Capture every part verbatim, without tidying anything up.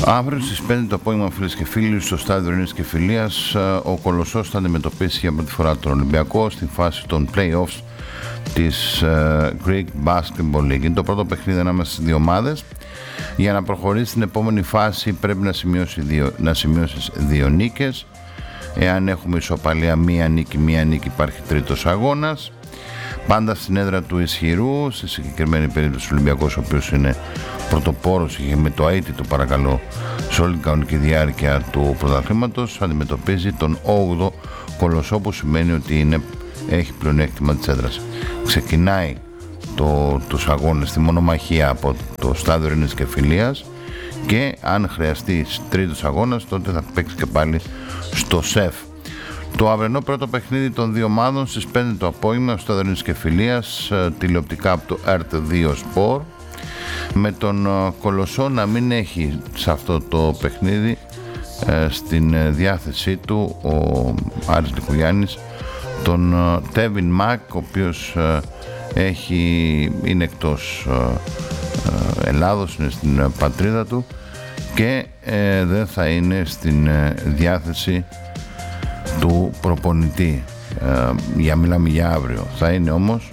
Αύριο στις πέντε το απόγευμα, φίλες και φίλοι, στο στάδιο Ειρήνης και Φιλίας, ο Κολοσσός θα αντιμετωπίσει για πρώτη φορά τον Ολυμπιακό στην φάση των play-offs της uh, Greek Basketball League. Είναι το πρώτο παιχνίδι ανάμεσα στις δύο ομάδες. Για να προχωρήσει στην επόμενη φάση πρέπει να σημειώσει δύο, να σημειώσεις δύο νίκες. Εάν έχουμε ισοπαλία, μία νίκη, μία νίκη, υπάρχει τρίτος αγώνας. Πάντα στην έδρα του ισχυρού, στη συγκεκριμένη περίπτωση ο Ολυμπιακός, ο οποίος είναι πρωτοπόρος, είχε με το αίτητο παρακαλώ σε όλη την κανονική διάρκεια του πρωταθλήματος, αντιμετωπίζει τον όγδοο Κολοσσό, που σημαίνει ότι είναι, έχει πλεονέκτημα της έδρας. Ξεκινάει το, τους αγώνες στη μονομαχία από το στάδιο Ειρήνης και Φιλίας και αν χρειαστεί τρίτος αγώνας τότε θα παίξει και πάλι στο ΣΕΦ. Το αυριανό πρώτο παιχνίδι των δύο ομάδων στις πέντε το απόγευμα στο Ειρήνης και Φιλίας, τηλεοπτικά από το ερ τι δύο Sport, με τον Κολοσσό να μην έχει σε αυτό το παιχνίδι ε, στην διάθεσή του ο Άρης Λικογιάννης τον Τέβιν Μακ, ο οποίος ε, έχει, είναι εκτός ε, Ελλάδος, είναι στην πατρίδα του και ε, δεν θα είναι στην ε, διάθεση του προπονητή. Ε, για μιλάμε για αύριο. Θα είναι όμως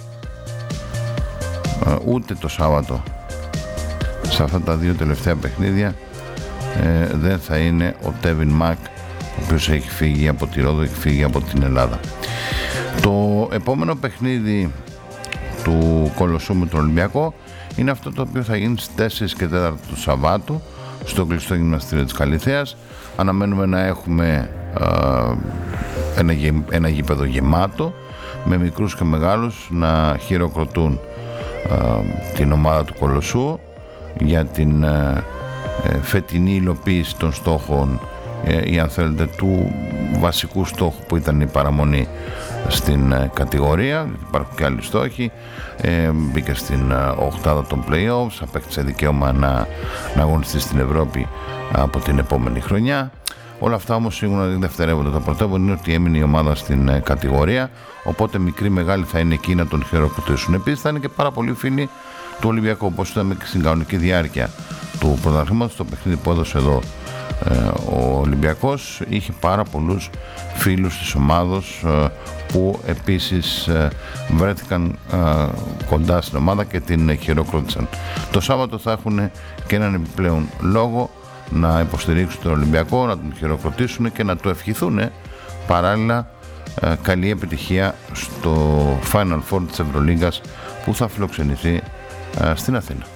ε, ούτε το Σάββατο σε αυτά τα δύο τελευταία παιχνίδια ε, δεν θα είναι ο Τέβιν Μακ, ο οποίος έχει φύγει από τη Ρόδο, έχει φύγει από την Ελλάδα. Το επόμενο παιχνίδι του Κολοσσού με τον Ολυμπιακό είναι αυτό το οποίο θα γίνει στις τέσσερις και τέσσερα του Σαββάτου στο κλειστό γυμναστήριο της Καλυθέας. Αναμένουμε να έχουμε ε, ένα, ένα γήπεδο γεμάτο με μικρούς και μεγάλους να χειροκροτούν ε, την ομάδα του Κολοσσού για την ε, ε, φετινή υλοποίηση των στόχων ε, ή αν θέλετε του βασικού στόχου που ήταν η παραμονή στην ε, κατηγορία. Υπάρχουν και άλλοι στόχοι. ε, μπήκε στην ε, οκτάδα των play-offs, απέκτησε δικαίωμα να, να αγωνιστεί στην Ευρώπη από την επόμενη χρονιά. Όλα αυτά όμως σίγουρα δεν δευτερεύονται. Το πρωτεύον είναι ότι έμεινε η ομάδα στην ε, κατηγορία, οπότε μικροί μεγάλοι θα είναι εκεί να τον χειροκροτήσουν. Επίσης θα είναι και πάρα πολλοί φίλοι του Ολυμπιακού, όπως είδαμε και στην κανονική διάρκεια του πρωταθλήματος. Το παιχνίδι που έδωσε εδώ ε, ο Ολυμπιακός είχε πάρα πολλούς φίλους της ομάδος ε, που επίσης ε, βρέθηκαν ε, κοντά στην ομάδα και την χειροκρότησαν. Το Σάββατο θα έχουν και έναν επιπλέον λόγο να υποστηρίξουν τον Ολυμπιακό, να τον χειροκροτήσουν και να του ευχηθούν παράλληλα ε, καλή επιτυχία στο Final Four της Ευρωλίγκας που θα φιλοξενηθεί στην Αθήνα.